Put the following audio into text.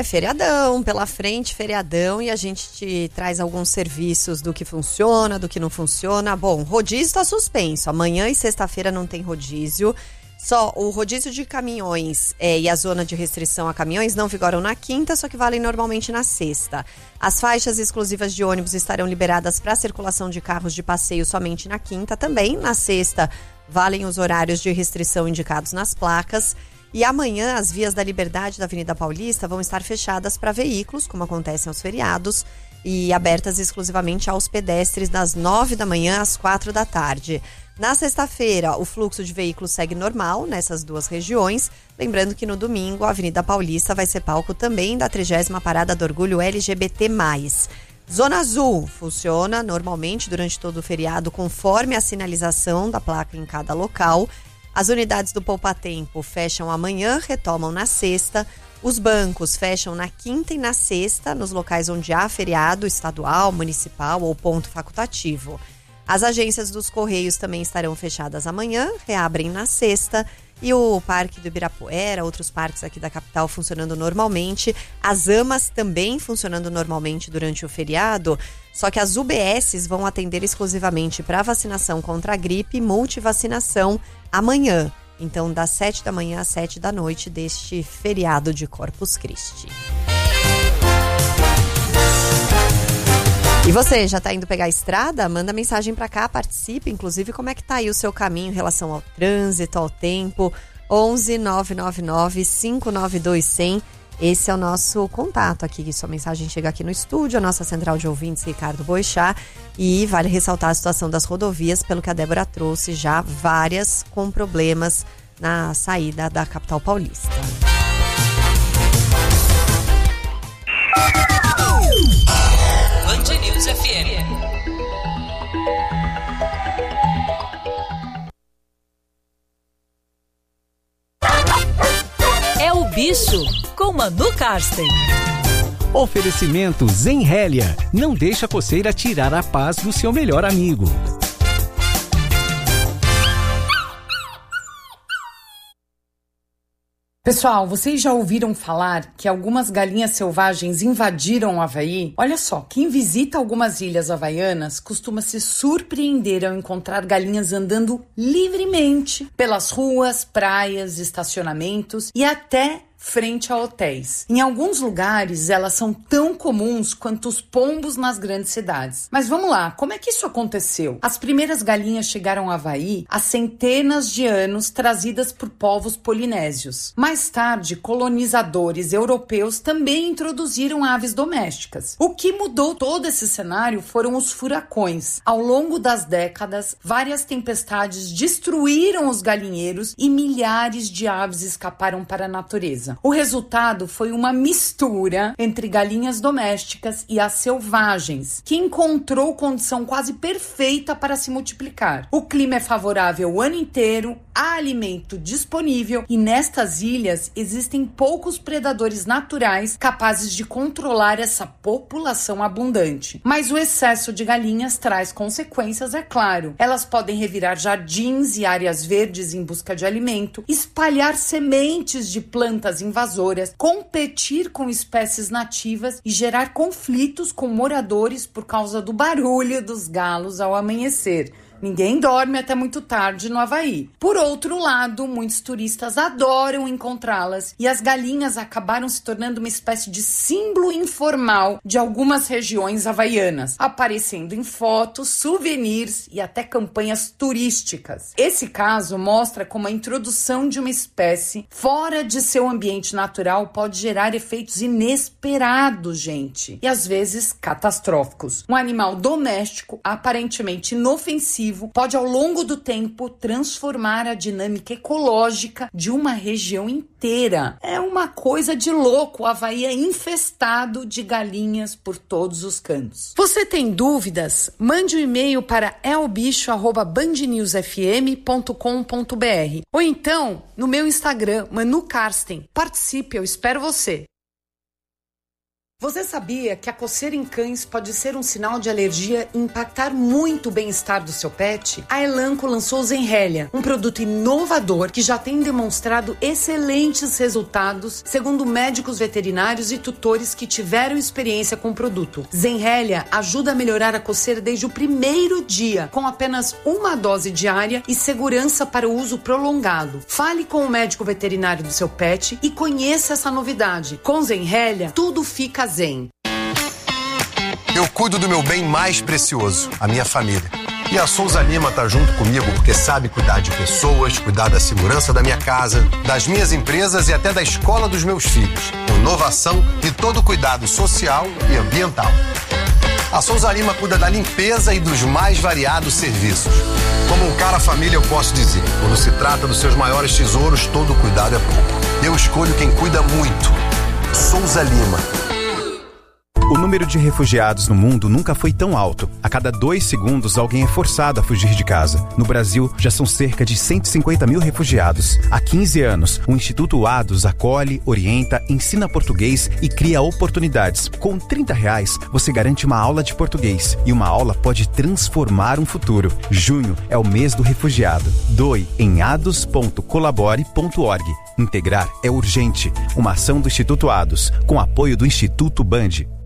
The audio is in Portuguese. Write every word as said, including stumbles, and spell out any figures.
É, feriadão, pela frente, feriadão, e a gente te traz alguns serviços do que funciona, do que não funciona. Bom, rodízio está suspenso, amanhã e sexta-feira não tem rodízio. Só o rodízio de caminhões é, e a zona de restrição a caminhões não vigoram na quinta, só que valem normalmente na sexta. As faixas exclusivas de ônibus estarão liberadas para a circulação de carros de passeio somente na quinta. Também na sexta valem os horários de restrição indicados nas placas. E amanhã as vias da Liberdade da Avenida Paulista vão estar fechadas para veículos, como acontece aos feriados, e abertas exclusivamente aos pedestres das nove da manhã às quatro da tarde. Na sexta-feira, o fluxo de veículos segue normal nessas duas regiões. Lembrando que no domingo, a Avenida Paulista vai ser palco também da trigésima Parada do Orgulho L G B T mais. Zona Azul funciona normalmente durante todo o feriado, conforme a sinalização da placa em cada local. As unidades do Poupa Tempo fecham amanhã, retomam na sexta. Os bancos fecham na quinta e na sexta, nos locais onde há feriado estadual, municipal ou ponto facultativo. As agências dos Correios também estarão fechadas amanhã, reabrem na sexta. E o Parque do Ibirapuera, outros parques aqui da capital funcionando normalmente. As AMAs também funcionando normalmente durante o feriado. Só que as U B Ss vão atender exclusivamente para vacinação contra a gripe e multivacinação amanhã. Então, das sete da manhã às sete da noite deste feriado de Corpus Christi. E você, já tá indo pegar a estrada? Manda mensagem pra cá, participe. Inclusive, como é que tá aí o seu caminho em relação ao trânsito, ao tempo? onze nove nove nove cinco nove dois zero zero. Esse é o nosso contato aqui. Sua mensagem chega aqui no estúdio, a nossa central de ouvintes, Ricardo Boixá. E vale ressaltar a situação das rodovias, pelo que a Débora trouxe, já várias com problemas na saída da capital paulista. Band News F M. É o bicho com Manu Karsten. Oferecimento Zenrélia. Não deixa a coceira tirar a paz do seu melhor amigo. Pessoal, vocês já ouviram falar que algumas galinhas selvagens invadiram o Havaí? Olha só, quem visita algumas ilhas havaianas costuma se surpreender ao encontrar galinhas andando livremente pelas ruas, praias, estacionamentos e até frente a hotéis. Em alguns lugares, elas são tão comuns quanto os pombos nas grandes cidades. Mas vamos lá, como é que isso aconteceu? As primeiras galinhas chegaram ao Havaí há centenas de anos, trazidas por povos polinésios. Mais tarde, colonizadores europeus também introduziram aves domésticas. O que mudou todo esse cenário foram os furacões. Ao longo das décadas, várias tempestades destruíram os galinheiros e milhares de aves escaparam para a natureza. O resultado foi uma mistura entre galinhas domésticas e as selvagens, que encontrou condição quase perfeita para se multiplicar. O clima é favorável o ano inteiro, há alimento disponível e nestas ilhas existem poucos predadores naturais capazes de controlar essa população abundante. Mas o excesso de galinhas traz consequências, é claro. Elas podem revirar jardins e áreas verdes em busca de alimento, espalhar sementes de plantas invasoras, competir com espécies nativas e gerar conflitos com moradores por causa do barulho dos galos ao amanhecer. Ninguém dorme até muito tarde no Havaí. Por outro lado, muitos turistas adoram encontrá-las e as galinhas acabaram se tornando uma espécie de símbolo informal de algumas regiões havaianas, aparecendo em fotos, souvenirs e até campanhas turísticas. Esse caso mostra como a introdução de uma espécie fora de seu ambiente natural pode gerar efeitos inesperados, gente, e às vezes catastróficos. Um animal doméstico, aparentemente inofensivo, pode ao longo do tempo transformar a dinâmica ecológica de uma região inteira. É uma coisa de louco. O Havaí é infestado de galinhas por todos os cantos. Você tem dúvidas? Mande um e-mail para elbicho arroba band news f m ponto com ponto b r ou então no meu Instagram, Manu Karsten. Participe, eu espero você. Você sabia que a coceira em cães pode ser um sinal de alergia e impactar muito o bem-estar do seu pet? A Elanco lançou o Zenrelia, um produto inovador que já tem demonstrado excelentes resultados, segundo médicos veterinários e tutores que tiveram experiência com o produto. Zenrelia ajuda a melhorar a coceira desde o primeiro dia, com apenas uma dose diária e segurança para o uso prolongado. Fale com o médico veterinário do seu pet e conheça essa novidade. Com Zenrelia, tudo fica zen. Eu cuido do meu bem mais precioso, a minha família. E a Souza Lima tá junto comigo porque sabe cuidar de pessoas, cuidar da segurança da minha casa, das minhas empresas e até da escola dos meus filhos. Com inovação e todo cuidado social e ambiental. A Souza Lima cuida da limpeza e dos mais variados serviços. Como um cara família, eu posso dizer, quando se trata dos seus maiores tesouros, todo cuidado é pouco. Eu escolho quem cuida muito. Souza Lima. O número de refugiados no mundo nunca foi tão alto. A cada dois segundos, alguém é forçado a fugir de casa. No Brasil, já são cerca de cento e cinquenta mil refugiados. Há quinze anos, o Instituto Ados acolhe, orienta, ensina português e cria oportunidades. Com trinta reais, você garante uma aula de português. E uma aula pode transformar um futuro. Junho é o mês do refugiado. Doe em ados ponto colabore ponto org. Integrar é urgente. Uma ação do Instituto Ados, com apoio do Instituto Band.